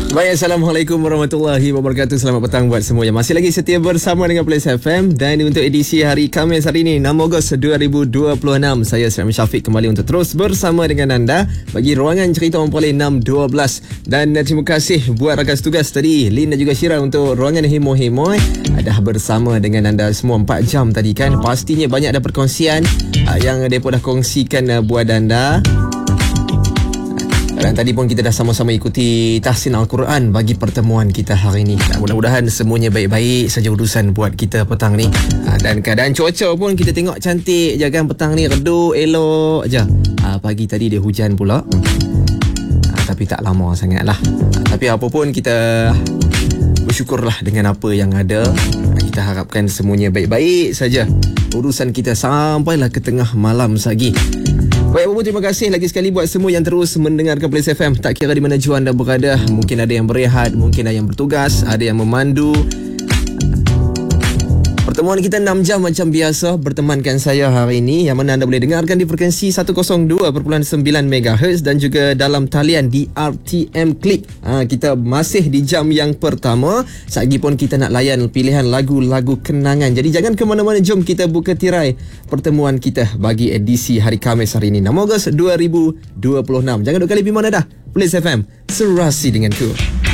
Baik, Assalamualaikum warahmatullahi wabarakatuh. Selamat petang buat semua yang masih lagi setia bersama dengan Plays FM. Dan untuk edisi hari Khamis hari ini, 6 Ogos 2026, saya Syafiq Syafiq kembali untuk terus bersama dengan anda bagi ruangan cerita orang Perlis 612. Dan terima kasih buat rakan tugas tadi, Lin dan juga Syira, untuk ruangan hemo-hemo. Dah bersama dengan anda semua 4 jam tadi kan. Pastinya banyak ada perkongsian yang mereka dah kongsikan buat anda. Dan tadi pun kita dah sama-sama ikuti tahsin Al-Quran bagi pertemuan kita hari ini. Mudah-mudahan semuanya baik-baik saja urusan buat kita petang ni. Dan keadaan cuaca pun kita tengok cantik je kan petang ni, redup, elok je. Pagi tadi dia hujan pula. Tapi tak lama sangat lah. Tapi apa pun kita bersyukurlah dengan apa yang ada. Kita harapkan semuanya baik-baik saja urusan kita sampailah ke tengah malam lagi. Baik, apa pun terima kasih lagi sekali buat semua yang terus mendengarkan Plays FM. Tak kira di mana jua anda berada. Mungkin ada yang berehat, mungkin ada yang bertugas, ada yang memandu. Pertemuan kita 6 jam macam biasa bertemankan saya hari ini, yang mana anda boleh dengarkan di frekuensi 102.9 MHz dan juga dalam talian di RTM Click. Kita masih di jam yang pertama. Sekejap pun kita nak layan pilihan lagu-lagu kenangan. Jadi jangan ke mana-mana, jom kita buka tirai pertemuan kita bagi edisi hari Khamis hari ini, 6 Ogos 2026. Jangan duk kali pergi mana dah. Plays FM, serasi denganku.